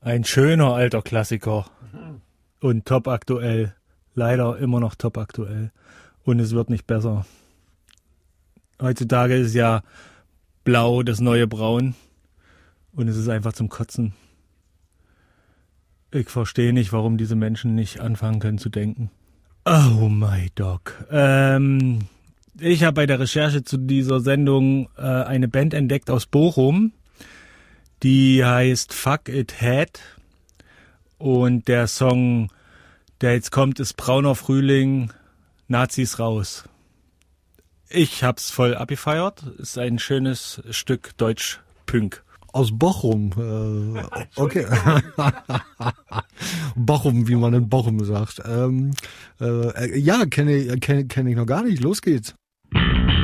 Ein schöner alter Klassiker und top aktuell. Leider immer noch top aktuell. Und es wird nicht besser. Heutzutage ist ja Blau das neue Braun. Und es ist einfach zum Kotzen. Ich verstehe nicht, warum diese Menschen nicht anfangen können zu denken. Oh my dog. Ich habe bei der Recherche zu dieser Sendung eine Band entdeckt aus Bochum. Die heißt Fuck It Head. Und der Song, der jetzt kommt, ist Brauner Frühling, Nazis raus. Ich hab's voll abgefeiert. Ist ein schönes Stück Deutsch-Punk. Aus Bochum. Okay. Bochum, wie man in Bochum sagt. Ja, kenn ich noch gar nicht. Los geht's.